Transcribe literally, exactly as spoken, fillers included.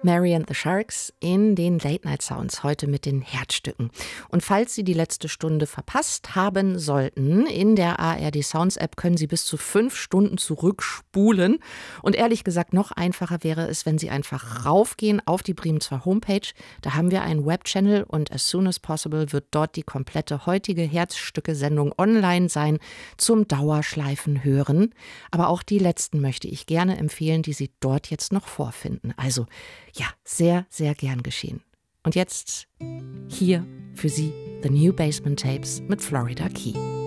Mary and the Sharks in den Late Night Sounds, heute mit den Herzstücken. Und falls Sie die letzte Stunde verpasst haben sollten, in der A R D Sounds App können Sie bis zu fünf Stunden zurückspulen. Und ehrlich gesagt, noch einfacher wäre es, wenn Sie einfach raufgehen auf die Bremen zwei Homepage. Da haben wir einen Webchannel und as soon as possible wird dort die komplette heutige Herzstücke-Sendung online sein zum Dauerschleifen hören. Aber auch die letzten möchte ich gerne empfehlen, die Sie dort jetzt noch vorfinden. Also ja, sehr, sehr gern geschehen. Und jetzt hier für Sie The New Basement Tapes mit Florida Key.